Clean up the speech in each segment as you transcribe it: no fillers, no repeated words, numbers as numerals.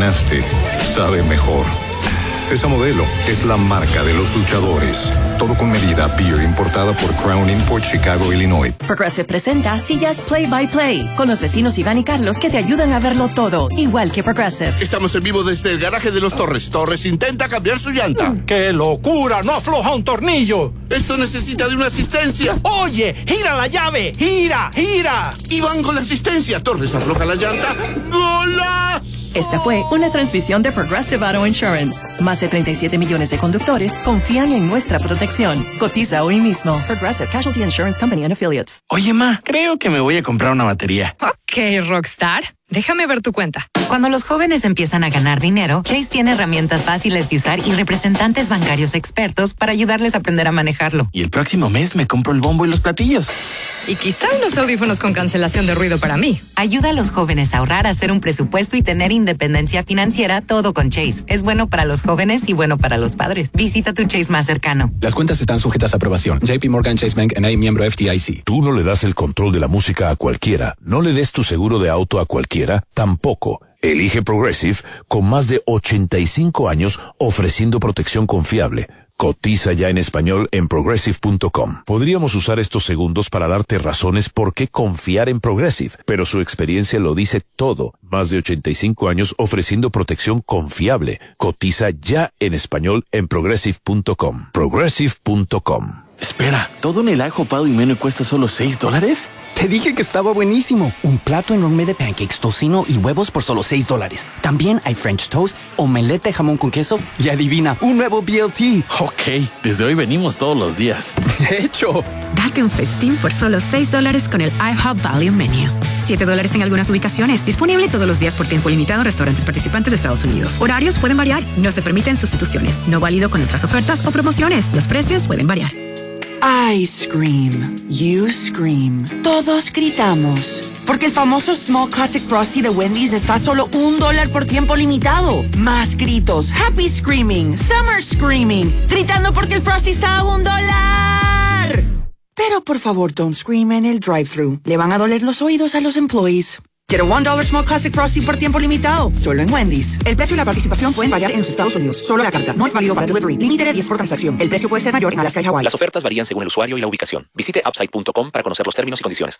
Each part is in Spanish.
ganaste sabe mejor. Esa Modelo es la marca de los luchadores. Todo con medida. Beer importada por Crown Import, Chicago, Illinois. Progressive presenta Sillas Play by Play con los vecinos Iván y Carlos que te ayudan a verlo todo, igual que Progressive. Estamos en vivo desde el garaje de los Torres. Torres intenta cambiar su llanta. ¡Qué locura! ¡No afloja un tornillo! Esto necesita de una asistencia. ¡Oye! ¡Gira la llave! ¡Gira! ¡Gira! Iván con la asistencia. Torres afloja la llanta. ¡Golazo! Esta fue una transmisión de Progressive Auto Insurance. Más de 37 millones de conductores confían en nuestra protección. Cotiza hoy mismo. Progressive Casualty Insurance Company and Affiliates. Oye, ma, creo que me voy a comprar una batería. Ok, Rockstar. Déjame ver tu cuenta. Cuando los jóvenes empiezan a ganar dinero, Chase tiene herramientas fáciles de usar y representantes bancarios expertos para ayudarles a aprender a manejarlo. Y el próximo mes me compro el bombo y los platillos. Y quizá unos audífonos con cancelación de ruido para mí. Ayuda a los jóvenes a ahorrar, a hacer un presupuesto y tener independencia financiera, todo con Chase. Es bueno para los jóvenes y bueno para los padres. Visita tu Chase más cercano. Las cuentas están sujetas a aprobación. JP Morgan Chase Bank N.A., miembro FDIC. Tú no le das el control de la música a cualquiera. No le des tu seguro de auto a cualquiera. Tampoco. Elige Progressive con más de 85 años ofreciendo protección confiable. Cotiza ya en español en Progressive.com. Podríamos usar estos segundos para darte razones por qué confiar en Progressive, pero su experiencia lo dice todo. Más de 85 años ofreciendo protección confiable. Cotiza ya en español en Progressive.com. Progressive.com. Espera, ¿todo en el ajo Pado y Meno cuesta solo $6? Te dije que estaba buenísimo. Un plato enorme de pancakes, tocino y huevos por solo $6. También hay French toast, omelette de jamón con queso y adivina, un nuevo BLT. Ok, desde hoy venimos todos los días. De hecho. Date un festín por solo $6 con el IHOP Value Menu. $7 en algunas ubicaciones. Disponible todos los días por tiempo limitado en restaurantes participantes de Estados Unidos. Horarios pueden variar. No se permiten sustituciones. No válido con otras ofertas o promociones. Los precios pueden variar. I scream, you scream, todos gritamos. Porque el famoso Small Classic Frosty de Wendy's está a solo $1 por tiempo limitado. Más gritos, happy screaming, summer screaming, gritando porque el Frosty está a $1. Pero por favor, don't scream en el drive-thru. Le van a doler los oídos a los employees. Quiero $1 Small Classic Frosty por tiempo limitado. Solo en Wendy's. El precio y la participación pueden variar en los Estados Unidos. Solo la carta. No es válido para delivery. Límite de 10 por transacción. El precio puede ser mayor en Alaska y Hawái. Las ofertas varían según el usuario y la ubicación. Visite Upside.com para conocer los términos y condiciones.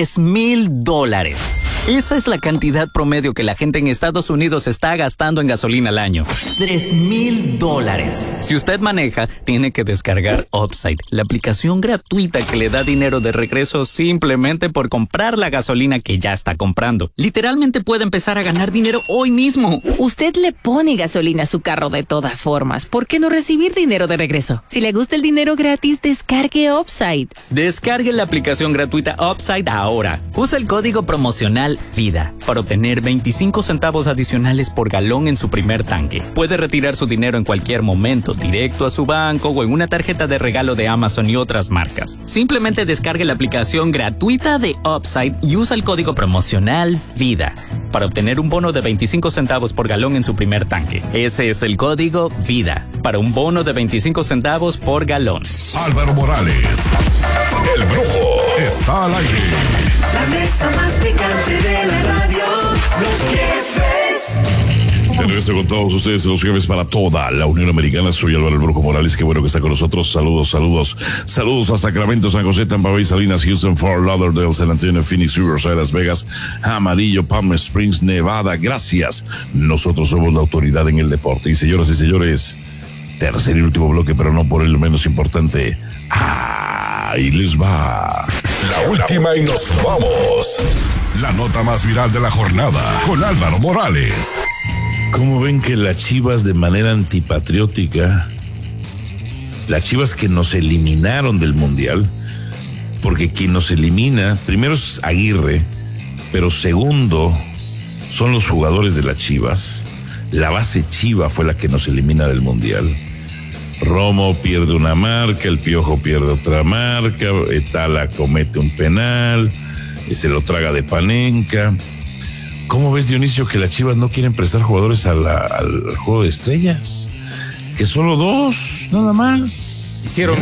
$3,000. Esa es la cantidad promedio que la gente en Estados Unidos está gastando en gasolina al año. $3,000. Si usted maneja, tiene que descargar Upside, la aplicación gratuita que le da dinero de regreso simplemente por comprar la gasolina que ya está comprando. Literalmente puede empezar a ganar dinero hoy mismo. Usted le pone gasolina a su carro de todas formas. ¿Por qué no recibir dinero de regreso? Si le gusta el dinero gratis, descargue Upside. Descargue la aplicación gratuita Upside ahora. Usa el código promocional VIDA para obtener 25 centavos adicionales por galón en su primer tanque. Puede retirar su dinero en cualquier momento, directo a su banco o en una tarjeta de regalo de Amazon y otras marcas. Simplemente descargue la aplicación gratuita de Upside y usa el código promocional VIDA para obtener un bono de 25 centavos por galón en su primer tanque. Ese es el código VIDA para un bono de 25 centavos por galón. Álvaro Morales, el Brujo, está al aire. La mesa más picante de la radio, los jefes. De regreso con todos ustedes, los jefes para toda la Unión Americana. Soy Álvaro el Brujo Morales, qué bueno que está con nosotros. Saludos a Sacramento, San José, Tampa Bay, Salinas, Houston, Fort Lauderdale, San Antonio, Phoenix, Riverside, Las Vegas, Amarillo, Palm Springs, Nevada. Gracias. Nosotros somos la autoridad en el deporte. Y señoras y señores, tercer y último bloque, pero no por el menos importante. Ahí les va. La última y nos vamos. La nota más viral de la jornada con Álvaro Morales. ¿Cómo ven que las Chivas de manera antipatriótica, las Chivas que nos eliminaron del Mundial, porque quien nos elimina, primero es Aguirre, pero segundo son los jugadores de las Chivas, la base Chiva fue la que nos elimina del Mundial. Romo pierde una marca, el Piojo pierde otra marca, Etala comete un penal, y se lo traga de Panenka. ¿Cómo ves, Dionisio, que las Chivas no quieren prestar jugadores al juego de estrellas? Que solo 2, nada más. Hicieron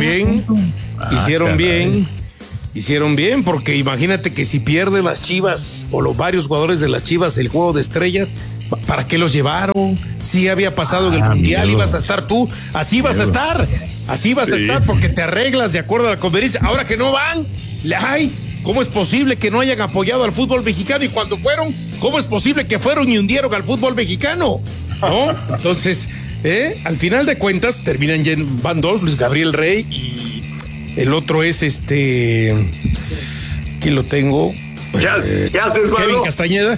bien, porque imagínate que si pierden las Chivas o los varios jugadores de las Chivas el juego de estrellas, ¿Para qué los llevaron? Sí había pasado en el Mundial, ibas a estar tú, así vas a estar, porque te arreglas de acuerdo a la conveniencia. Ahora que no van, ¿cómo es posible que no hayan apoyado al fútbol mexicano? Y cuando fueron, ¿cómo es posible que fueron y hundieron al fútbol mexicano? ¿No? Entonces, al final de cuentas, van dos, Luis Gabriel Rey y el otro es aquí lo tengo. Kevin Castañeda.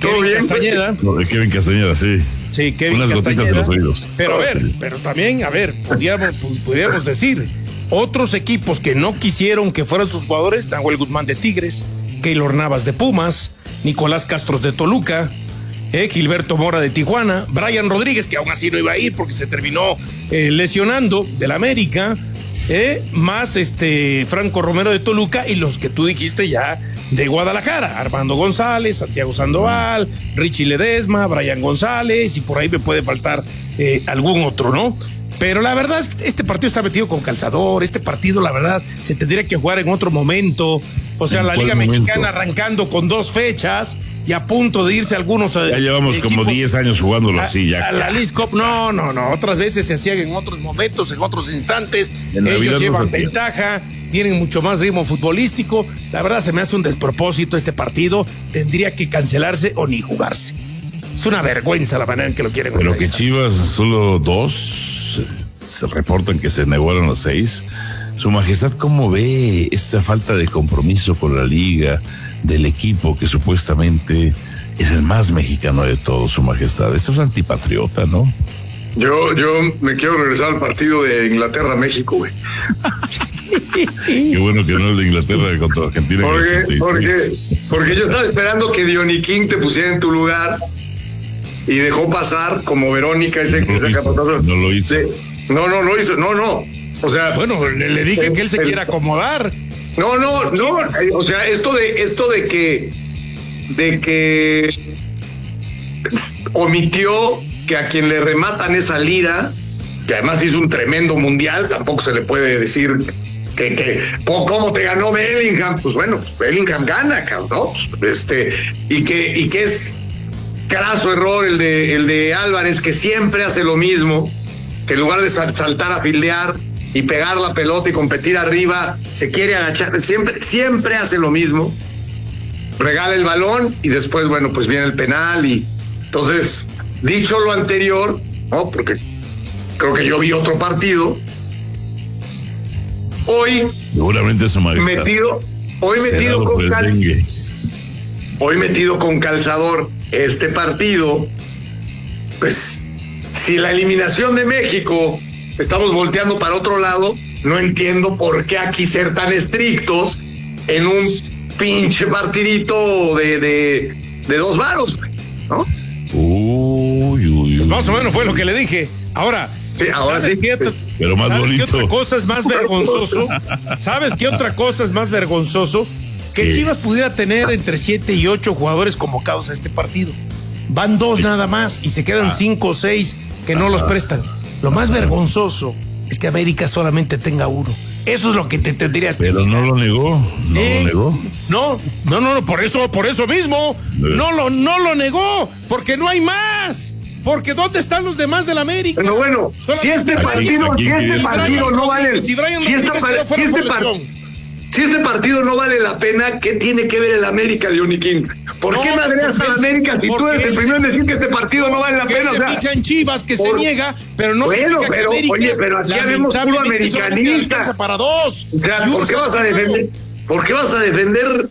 Kevin Castañeda, sí. Sí, Kevin Unas Castañeda. gotitas de los oídos. Pero también, podríamos decir, otros equipos que no quisieron que fueran sus jugadores, Nahuel Guzmán de Tigres, Keylor Navas de Pumas, Nicolás Castros de Toluca, Gilberto Mora de Tijuana, Brian Rodríguez, que aún así no iba a ir porque se terminó lesionando, del América, más Franco Romero de Toluca y los que tú dijiste ya de Guadalajara, Armando González, Santiago Sandoval, Richie Ledesma, Brian González, y por ahí me puede faltar algún otro, ¿no? Pero la verdad es que este partido está metido con calzador, este partido la verdad se tendría que jugar en otro momento, o sea, la Liga Mexicana arrancando con 2 fechas y a punto de irse algunos ya llevamos como 10 años jugándolo así ya. A la Leagues Cup, no, otras veces se hacían en otros momentos, en otros instantes, ellos llevan ventaja, tienen mucho más ritmo futbolístico. La verdad se me hace un despropósito este partido, tendría que cancelarse o ni jugarse. Es una vergüenza la manera en que lo quieren Pero organizar. que Chivas solo 2 se reportan que se negaron los 6. Su Majestad, ¿cómo ve esta falta de compromiso con la liga del equipo que supuestamente es el más mexicano de todos, Su Majestad? Esto es antipatriota, ¿no? Yo me quiero regresar al partido de Inglaterra-México, güey. Qué bueno que no es de Inglaterra contra Argentina. Porque yo estaba esperando que Diony King te pusiera en tu lugar y dejó pasar como Verónica No lo hizo. No lo hizo, no. O sea, bueno, le dije que él se quiera acomodar. No. O sea, esto de que omitió que a quien le rematan esa lira, que además hizo un tremendo mundial, tampoco se le puede decir que ¿cómo te ganó Bellingham? Pues bueno, Bellingham gana, cabrón, ¿no? Y que es craso error el de Álvarez, que siempre hace lo mismo, que en lugar de saltar a fildear y pegar la pelota y competir arriba, se quiere agachar, siempre hace lo mismo, regala el balón y después, bueno, pues viene el penal. Y entonces, dicho lo anterior, ¿no? Porque creo que yo vi otro partido, hoy seguramente Su Majestad metido con calzador este partido, pues si la eliminación de México estamos volteando para otro lado, no entiendo por qué aquí ser tan estrictos en un pinche partidito de 2 varos, ¿no? Pues más o menos fue lo que le dije. Ahora, sí. Pero más bonito. ¿Qué otra cosa es más vergonzoso? ¿Sabes qué otra cosa es más vergonzoso? Que Chivas pudiera tener entre 7 y 8 jugadores convocados a este partido. Van 2 nada más y se quedan 5 o 6 que no los prestan. Lo más vergonzoso es que América solamente tenga 1. Eso es lo que te tendrías que Pero fijar. no lo negó. No, por eso mismo. No lo negó, porque no hay más. Porque ¿dónde están los demás del América? Pero bueno, si este partido no vale, si este partido no vale la pena, ¿qué tiene que ver el América de Oniquín? ¿Por qué madreas a la América si tú eres el primero en decir que este partido no vale la pena? Se fija en Chivas, que se niega, pero no se fija que América, oye, pero aquí vemos puro americanista. Para 2. O sea, ¿por qué vas a defender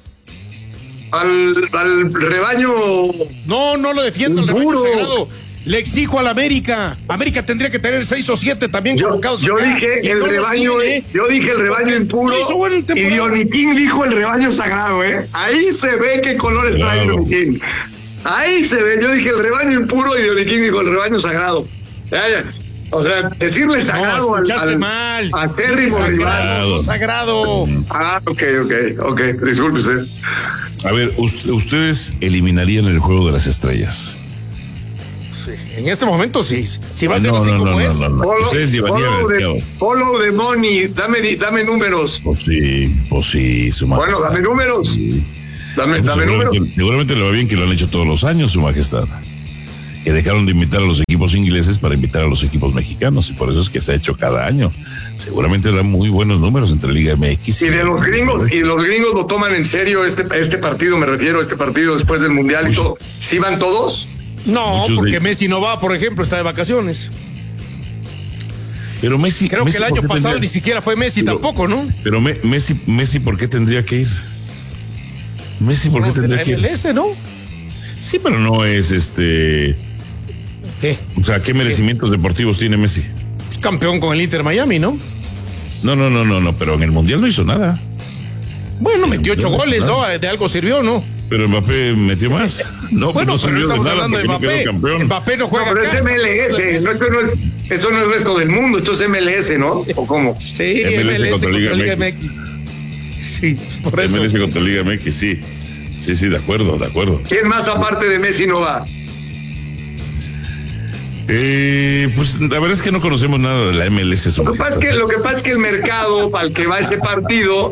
al rebaño? No lo defiendo, el rebaño sagrado. Le exijo al América. América tendría que tener 6 o 7 también convocados. Yo dije el rebaño impuro y Diony King dijo el rebaño sagrado, ¿eh? Ahí se ve qué colores trae Diony King. Ahí se ve. Yo dije el rebaño impuro y Diony King dijo el rebaño sagrado. O sea, decirle sagrado mal. Acérrimo rival. Sagrado. Ok. Disculpe usted. A ver, ustedes eliminarían el juego de las estrellas. En este momento sí. Si va a ser así como es. Ustedes llevarían follow the money. Dame números. Pues sí, Su Majestad. Bueno, dame números. Sí. Dame números. Seguramente le va bien que lo han hecho todos los años, Su Majestad. que dejaron de invitar a los equipos ingleses para invitar a los equipos mexicanos, y por eso es que se ha hecho cada año. Seguramente dan muy buenos números entre Liga MX. Y los gringos lo toman en serio este partido, me refiero a este partido después del Mundial y todo. ¿Sí van todos? No, porque Messi no va, por ejemplo, está de vacaciones. Pero Messi... Creo que el año pasado ni siquiera fue Messi tampoco, ¿no? Pero Messi, ¿por qué tendría que ir? Messi, ¿por qué tendría que ir? MLS, ¿no? Sí, pero no es ¿Qué? O sea, ¿qué merecimientos deportivos tiene Messi? Campeón con el Inter Miami, ¿no? No, pero en el Mundial no hizo nada. Bueno, metió 8 goles, ¿no? De algo sirvió, ¿no? Pero Mbappé metió más. No, bueno, no pero estamos hablando de Mbappé. Mbappé no juega. No, pero es MLS, eso no es el resto del mundo, esto es MLS, ¿no? ¿O cómo? Sí, MLS contra Liga MX. Sí, por eso. MLS contra Liga MX, sí. Sí, de acuerdo. ¿Quién más aparte de Messi no va? Pues la verdad es que no conocemos nada de la MLS. Lo que pasa es que el mercado al que va ese partido,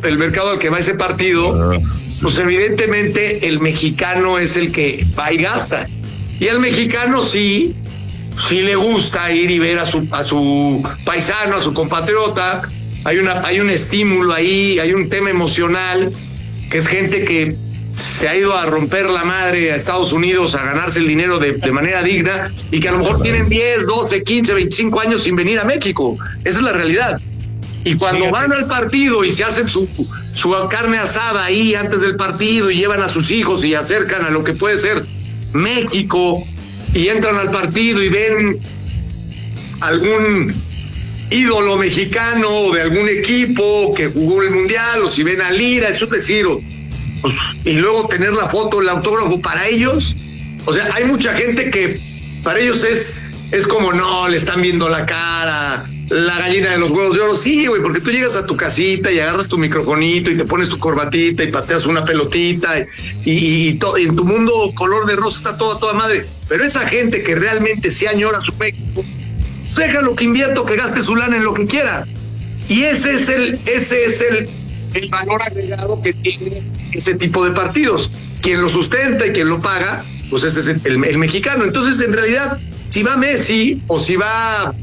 pues evidentemente el mexicano es el que va y gasta. Y al mexicano sí le gusta ir y ver a su paisano, a su compatriota. Hay un estímulo ahí, hay un tema emocional, que es gente que se ha ido a romper la madre a Estados Unidos a ganarse el dinero de manera digna y que a lo mejor tienen 10, 12, 15, 25 años sin venir a México. Esa es la realidad. Y cuando van al partido y se hacen su carne asada ahí antes del partido y llevan a sus hijos y acercan a lo que puede ser México y entran al partido y ven algún ídolo mexicano o de algún equipo que jugó el Mundial, o si ven a Lira, eso es decir, y luego tener la foto, el autógrafo para ellos. O sea, hay mucha gente que para ellos es como, no, le están viendo la cara, la gallina de los huevos de oro. Sí, güey, porque tú llegas a tu casita y agarras tu microfonito y te pones tu corbatita y pateas una pelotita y en tu mundo color de rosa está toda madre. Pero esa gente que realmente se añora su México, deja lo que invierto, que gaste su lana en lo que quiera. Y ese es el valor agregado que tiene ese tipo de partidos. Quien lo sustenta y quien lo paga, pues ese es el mexicano. Entonces, en realidad, si va Messi o si va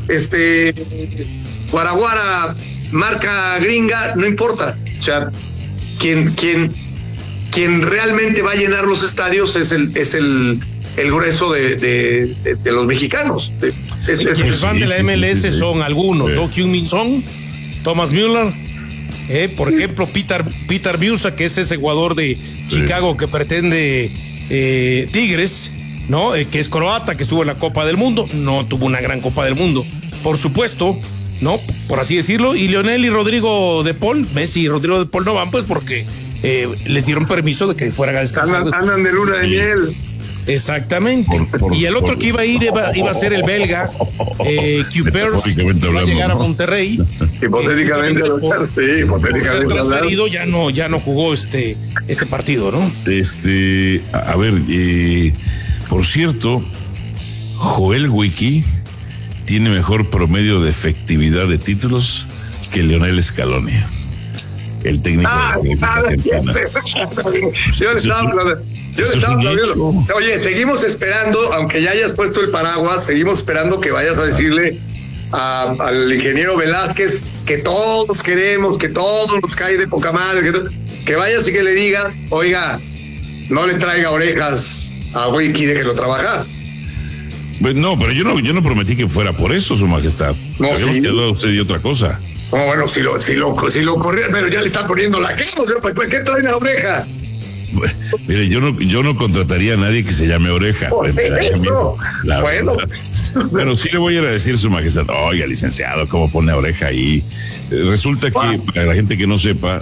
Guaraguara, marca gringa, no importa. O sea, quien realmente va a llenar los estadios es el grueso de los mexicanos. Quienes van de la MLS son algunos, ¿no? Heung-min Son, Thomas Müller, por ejemplo, Peter Biusa, que es ese jugador de Chicago que pretende Tigres, ¿no? Que es croata, que estuvo en la Copa del Mundo, no tuvo una gran Copa del Mundo, por supuesto, ¿no? Por así decirlo. Y Lionel y Rodrigo de Paul, Messi y Rodrigo de Paul no van, pues porque les dieron permiso de que fueran a descansar. Andan de luna de miel. Exactamente. Y el otro que iba a ir iba a ser el belga, Kuipers, va a llegar a Monterrey. Hipotéticamente, sí, hipotéticamente. Por ser transferido ya no jugó este partido, ¿no? A ver, por cierto, Joel Wiki tiene mejor promedio de efectividad de títulos que Lionel Scaloni, el técnico de la Argentina. Yo le estaba aplaudiendo. Oye, seguimos esperando, aunque ya hayas puesto el paraguas, seguimos esperando que vayas a decirle al ingeniero Velázquez que todos queremos, que todos nos cae de poca madre, que vayas y que le digas, oiga, no le traiga orejas a Wiki de que lo trabaja. Pues no, pero yo no prometí que fuera por eso, Su Majestad. No, habíamos quedado usted y otra cosa. No, bueno, si lo corrieron, pero ya le están poniendo la cara, ¿para qué traen la oreja? Mire, yo no contrataría a nadie que se llame Oreja. Eso. Bueno, sí le voy a ir a decir, Su Majestad, oiga, licenciado, ¿cómo pone Oreja ahí? Resulta que, para la gente que no sepa,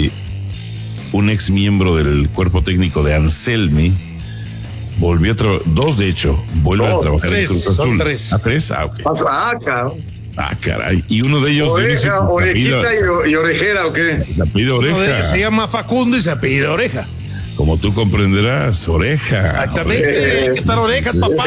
un ex miembro del cuerpo técnico de Anselmi volvió a trabajar, vuelve a trabajar en Cruz Azul. Son tres. ¿A tres? Ok. Cabrón. Caray. Y uno de ellos... Orejita y Orejera, ¿o qué? Se apellida Oreja. Uno de ellos se llama Facundo y se apellida Oreja. Como tú comprenderás, Oreja. Exactamente, hay que estar orejas, papá.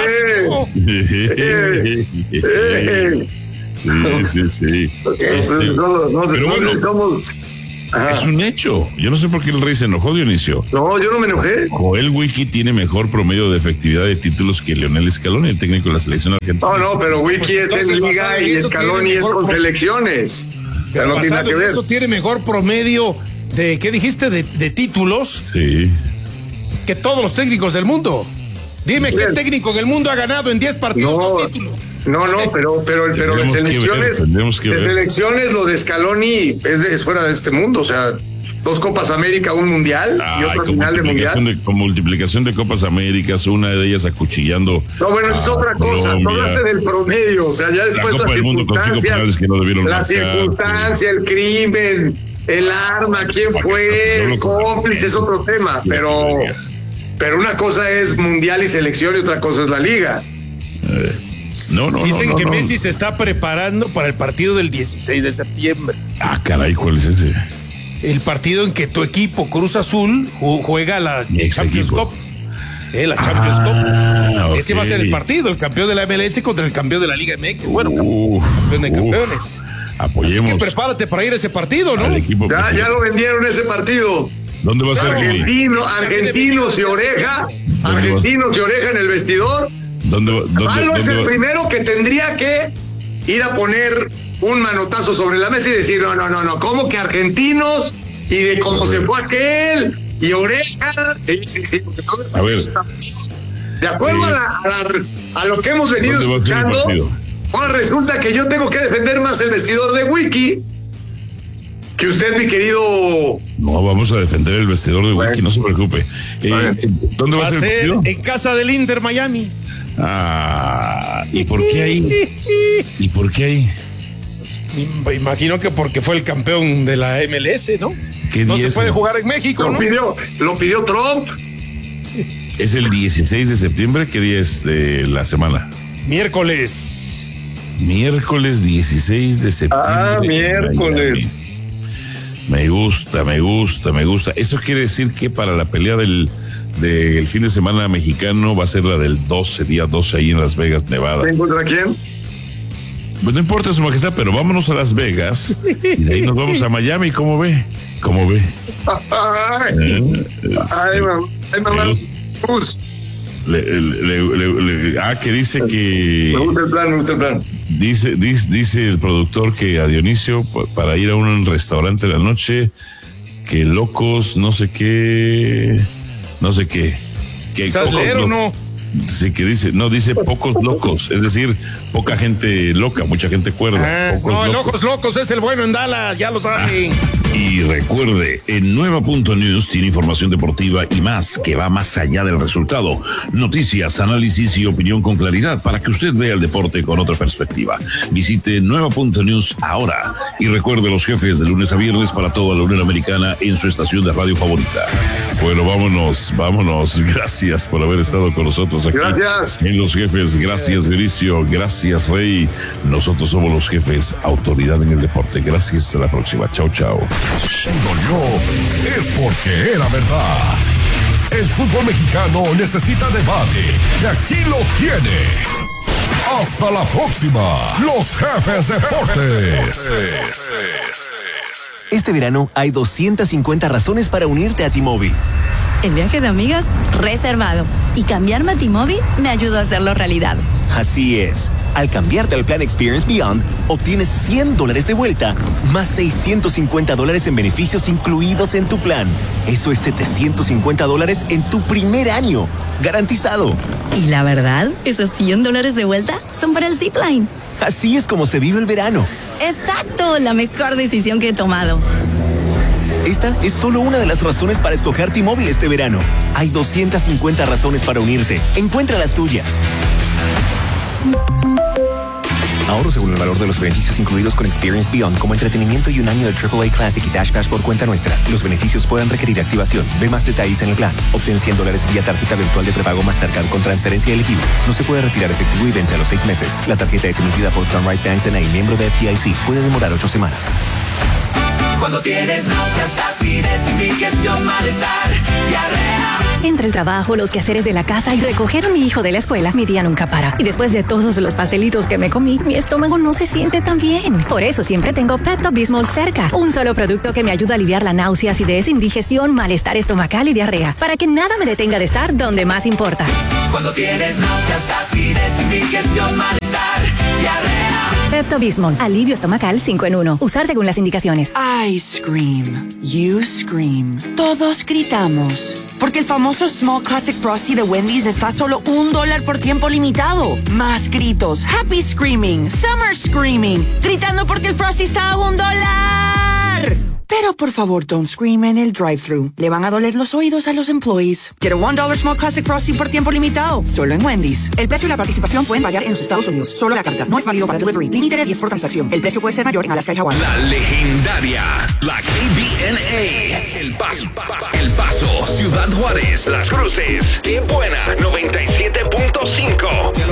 Sí. Pero bueno, Ajá. Es un hecho. Yo no sé por qué el Rey se enojó, Dionisio. No, yo no me enojé. Joel Wiki tiene mejor promedio de efectividad de títulos que Leonel Scaloni, el técnico de la selección argentina. No, pero Wiki Pues es en liga y Scaloni es con selecciones. Pero no tiene nada que ver. Eso tiene mejor promedio de, ¿qué dijiste? De títulos. Sí. Que todos los técnicos del mundo. Dime qué técnico en el mundo ha ganado en 10 partidos 2 títulos. No, pero de selecciones lo de Scaloni es fuera de este mundo, o sea, 2 Copas América, un mundial y otro final de mundial. Con multiplicación de Copas Américas, una de ellas acuchillando. No, bueno, es otra cosa, no hablaste del promedio, o sea, ya después la Copa del Mundo con 5 penales que no debieron marcar, circunstancia, el crimen, el arma, quién fue, el cómplice, es otro tema, pero una cosa es mundial y selección y otra cosa es la liga. Dicen que Messi se está preparando para el partido del 16 de septiembre. Ah, caray, ¿cuál es ese? El partido en que tu equipo Cruz Azul juega la Champions Cup. La Champions Cup. Okay. Ese va a ser el partido, el campeón de la MLS contra el campeón de la Liga MX. Bueno, campeón de campeones. Apoyemos. Así que prepárate para ir a ese partido, ¿no? Ya lo vendieron ese partido. ¿Dónde va a ser? Argentinos y oreja. Argentinos y oreja en el vestidor. Malo es el primero que tendría que ir a poner un manotazo sobre la mesa y decir, no, ¿cómo que argentinos? Y de cómo se fue aquel, y oreja. Sí. A ver. De acuerdo a lo que hemos venido escuchando, ahora resulta que yo tengo que defender más el vestidor de Wiki que usted, mi querido. No, vamos a defender el vestidor de Wiki, no se preocupe. ¿Dónde va a ser el partido? En casa del Inter Miami. ¿Y por qué ahí? ¿Y por qué ahí? Imagino que porque fue el campeón de la MLS, ¿no? No se puede jugar en México, Lo pidió Trump. Es el 16 de septiembre. ¿Qué día es de la semana? Miércoles 16 de septiembre. Miércoles. Me gusta. Eso quiere decir que para la pelea del fin de semana mexicano va a ser la del 12, día 12 ahí en Las Vegas, Nevada. ¿Contra quién? Pues no importa, Su Majestad, pero vámonos a Las Vegas y de ahí nos vamos a Miami. ¿Cómo ve? Mamá. Que dice que... Me gusta el plan. Dice el productor que a Dionisio, para ir a un restaurante de la noche, que locos, no sé qué... ¿Sabes leer o no? Sí, que dice pocos locos, es decir, poca gente loca, mucha gente cuerda. El Ojos Locos es el bueno en Dallas, ya lo saben. Y recuerde, en Nueva.News tiene información deportiva y más, que va más allá del resultado. Noticias, análisis y opinión con claridad para que usted vea el deporte con otra perspectiva. Visite Nueva.News ahora y recuerde los jefes de lunes a viernes para toda la Unión Americana en su estación de radio favorita. Bueno, vámonos. Gracias por haber estado con nosotros aquí. Gracias. En Los Jefes. Gracias, Delicio. Gracias, Rey. Nosotros somos Los Jefes, autoridad en el deporte. Gracias. Hasta la próxima. Chao. Si dolió, es porque era verdad. El fútbol mexicano necesita debate y aquí lo tiene. Hasta la próxima. Los Jefes Deportes. Este verano hay 250 razones para unirte a T-Mobile. El viaje de amigas, reservado. Y cambiarme a T-Mobile me ayudó a hacerlo realidad. Así es. Al cambiarte al plan Experience Beyond, obtienes $100 de vuelta, más $650 en beneficios incluidos en tu plan. Eso es $750 en tu primer año. Garantizado. Y la verdad, esos $100 de vuelta son para el Zipline. Así es como se vive el verano. Exacto, la mejor decisión que he tomado. Esta es solo una de las razones para escoger T-Mobile este verano. Hay 250 razones para unirte. Encuentra las tuyas. Ahorro según el valor de los beneficios incluidos con Experience Beyond, como entretenimiento y un año de AAA Classic y Dash Pass por cuenta nuestra. Los beneficios pueden requerir activación. Ve más detalles en el plan. Obtén $100 vía tarjeta virtual de prepago Mastercard con transferencia elegible. No se puede retirar efectivo y vence a los 6 meses. La tarjeta es emitida por Sunrise Banks N.A., miembro de FDIC. Puede demorar 8 semanas. Cuando tienes náuseas, acidez, indigestión, malestar, diarrea. Entre el trabajo, los quehaceres de la casa y recoger a mi hijo de la escuela, mi día nunca para. Y después de todos los pastelitos que me comí, mi estómago no se siente tan bien. Por eso siempre tengo Pepto-Bismol cerca. Un solo producto que me ayuda a aliviar la náusea, acidez, indigestión, malestar estomacal y diarrea. Para que nada me detenga de estar donde más importa. Cuando tienes náuseas, acidez, indigestión, malestar, diarrea. Pepto-Bismol, alivio estomacal 5 en 1. Usar según las indicaciones. I scream, you scream. Todos gritamos. Porque el famoso Small Classic Frosty de Wendy's está a solo $1 por tiempo limitado. Más gritos, happy screaming, summer screaming, gritando porque el Frosty está a $1. Pero por favor, don't scream en el drive-thru. Le van a doler los oídos a los employees. Quiero $1 Small Classic Frosty por tiempo limitado. Solo en Wendy's. El precio y la participación pueden variar en los Estados Unidos. Solo la carta. No es válido para delivery. Límite de 10 por transacción. El precio puede ser mayor en Alaska y Hawái. La legendaria, la KBNA. El Paso, Ciudad Juárez, Las Cruces. Qué buena, 97.5.